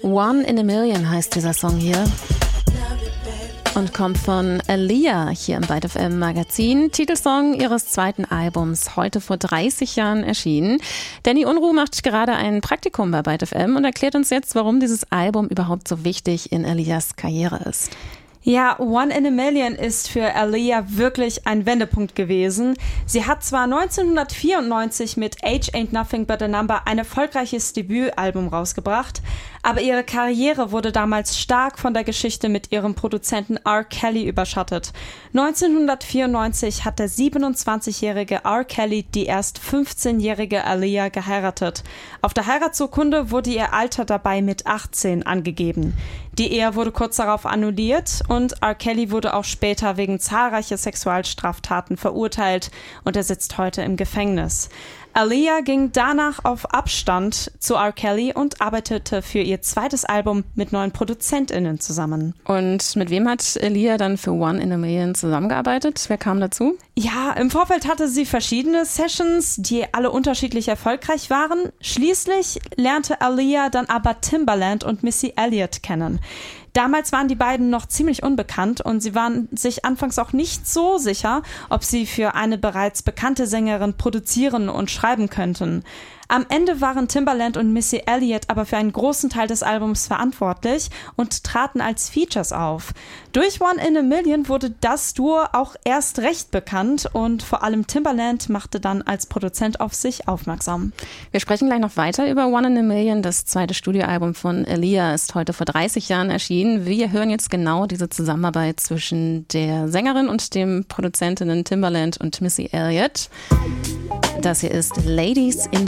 One in a Million heißt dieser Song hier und kommt von Aaliyah hier im Byte FM Magazin. Titelsong ihres zweiten Albums, heute vor 30 Jahren erschienen. Danny Unruh macht gerade ein Praktikum bei Byte FM und erklärt uns jetzt, warum dieses Album überhaupt so wichtig in Aaliyahs Karriere ist. Ja, One in a Million ist für Aaliyah wirklich ein Wendepunkt gewesen. Sie hat zwar 1994 mit Age Ain't Nothing But a Number ein erfolgreiches Debütalbum rausgebracht, aber ihre Karriere wurde damals stark von der Geschichte mit ihrem Produzenten R. Kelly überschattet. 1994 hat der 27-jährige R. Kelly die erst 15-jährige Aaliyah geheiratet. Auf der Heiratsurkunde wurde ihr Alter dabei mit 18 angegeben. Die Ehe wurde kurz darauf annulliert und R. Kelly wurde auch später wegen zahlreicher Sexualstraftaten verurteilt und er sitzt heute im Gefängnis. Aaliyah ging danach auf Abstand zu R. Kelly und arbeitete für ihr zweites Album mit neuen ProduzentInnen zusammen. Und mit wem hat Aaliyah dann für One in a Million zusammengearbeitet? Wer kam dazu? Ja, im Vorfeld hatte sie verschiedene Sessions, die alle unterschiedlich erfolgreich waren. Schließlich lernte Aaliyah dann aber Timbaland und Missy Elliott kennen. Damals waren die beiden noch ziemlich unbekannt und sie waren sich anfangs auch nicht so sicher, ob sie für eine bereits bekannte Sängerin produzieren und schreiben könnten. Am Ende waren Timbaland und Missy Elliott aber für einen großen Teil des Albums verantwortlich und traten als Features auf. Durch One in a Million wurde das Duo auch erst recht bekannt und vor allem Timbaland machte dann als Produzent auf sich aufmerksam. Wir sprechen gleich noch weiter über One in a Million. Das zweite Studioalbum von Aaliyah ist heute vor 30 Jahren erschienen. Wir hören jetzt genau diese Zusammenarbeit zwischen der Sängerin und dem Produzentinnen Timbaland und Missy Elliott. Das hier ist Ladies in